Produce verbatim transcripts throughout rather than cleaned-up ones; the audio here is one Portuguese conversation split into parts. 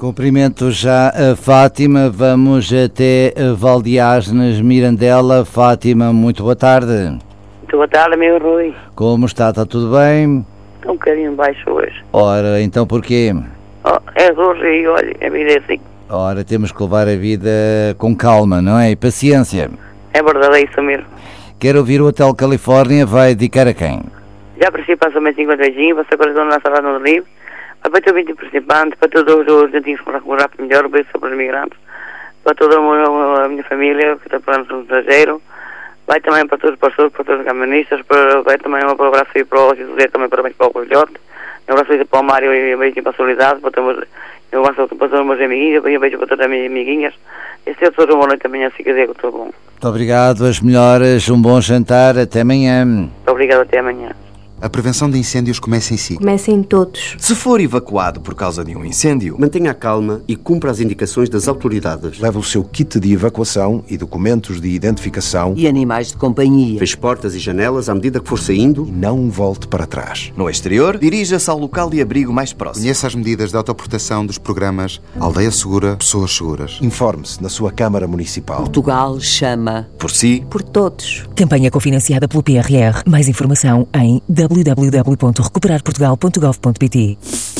Cumprimento já a Fátima, vamos até Valdeasnes, Mirandela. Fátima, muito boa tarde. Muito boa tarde, meu Rui. Como está? Está tudo bem? Estou um bocadinho baixo hoje. Ora, então porquê? Oh, é hoje e olha, a vida é assim. Ora, temos que levar a vida com calma, não é? E paciência. É verdade, é isso mesmo. Quer ouvir o Hotel Califórnia? Vai dedicar a quem? Já participa somente cinquenta beijinhos, você coração na sala no livro. Para todos os participantes, para todos os dentistas que moram rápido melhor, beijo para os imigrantes, para toda a minha família que está falando no estrangeiro, vai também para todos os pastores, para todos os caministas, para, vai também um abraço aí para o José, também parabéns para o Coelhote, um abraço aí para o Mário e um beijo para a Solidariedade, para todos, um abraço para todos os meus amiguinhos, um beijo para todas as minhas amiguinhas, e se eu todos uma boa noite amanhã, se quiser, que estou bom. Muito obrigado, as melhoras, um bom jantar, até amanhã. Muito obrigado, até amanhã. A prevenção de incêndios começa em si. Começa em todos. Se for evacuado por causa de um incêndio, mantenha a calma e cumpra as indicações das autoridades. Leve o seu kit de evacuação e documentos de identificação. E animais de companhia. Feche portas e janelas à medida que for saindo. E não volte para trás. No exterior, dirija-se ao local de abrigo mais próximo. Conheça as medidas de autoproteção dos programas Aldeia Segura, Pessoas Seguras. Informe-se na sua Câmara Municipal. Portugal chama por si, por todos. Campanha cofinanciada pelo P R R. Mais informação em w w w ponto recuperar portugal ponto gov ponto p t.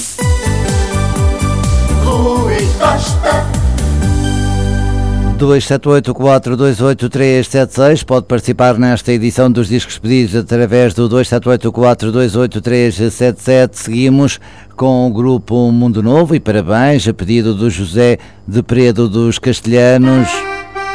Rui Costa. dois sete oito quatro dois oito três sete seis. Pode participar nesta edição dos Discos Pedidos através do dois sete oito quatro dois oito três sete sete. Seguimos com o grupo Mundo Novo e parabéns a pedido do José de Predo dos Castelhanos.